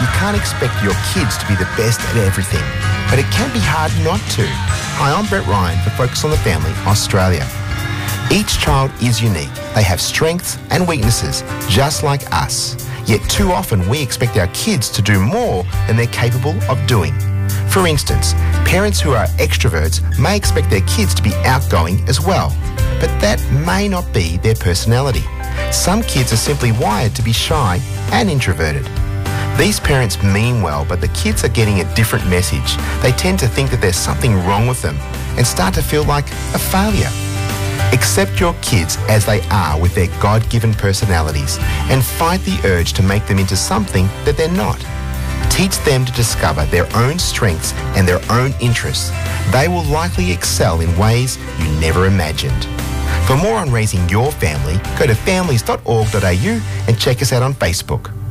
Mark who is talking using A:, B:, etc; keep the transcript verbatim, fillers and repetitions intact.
A: You can't expect your kids to be the best at everything, but it can be hard not to. Hi, I'm Brett Ryan for Focus on the Family Australia. Each child is unique. They have strengths and weaknesses, just like us. Yet too often we expect our kids to do more than they're capable of doing. For instance, parents who are extroverts may expect their kids to be outgoing as well, but that may not be their personality. Some kids are simply wired to be shy and introverted. These parents mean well, but the kids are getting a different message. They tend to think that there's something wrong with them and start to feel like a failure. Accept your kids as they are with their God-given personalities and fight the urge to make them into something that they're not. Teach them to discover their own strengths and their own interests. They will likely excel in ways you never imagined. For more on raising your family, go to families dot org dot a u and check us out on Facebook.